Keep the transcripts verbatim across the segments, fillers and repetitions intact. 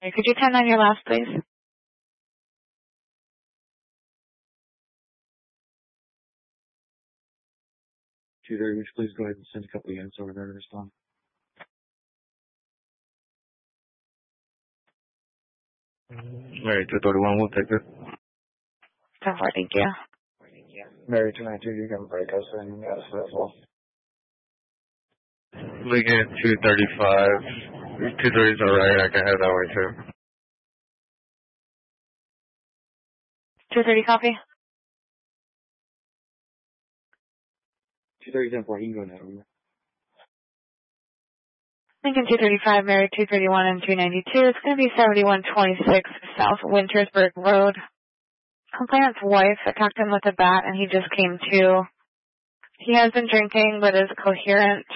Could you turn on your last, please? two thirty, please go ahead and send a couple of units over there to respond. Mary two thirty-one, we'll take it. ten four, thank you. Mary two ninety-two, you can break us and yes, as well. Lincoln two thirty-five. two thirty is alright, I can have that way too. two thirty, copy. two thirty, ten four, you can go now. Lincoln two thirty-five, Mary two thirty-one and two ninety-two. It's going to be seventy-one twenty-six South Wintersburg Road. Complainant's wife attacked him with a bat and he just came to. He has been drinking but is coherent.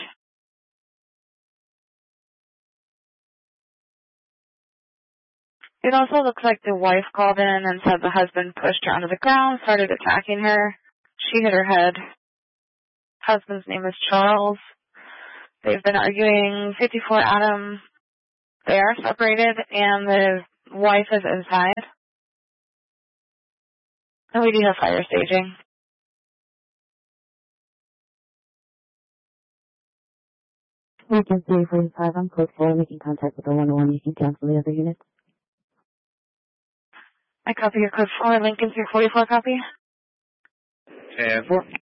It also looks like the wife called in and said the husband pushed her onto the ground, started attacking her. She hit her head. Husband's name is Charles. They've been arguing fifty-four Adam. They are separated and the wife is inside. And we do have fire staging. Lincoln three forty-five, I'm code four, making contact with the one oh one. You can cancel the other units. I copy your code four, Lincoln three forty-four, copy. ten four.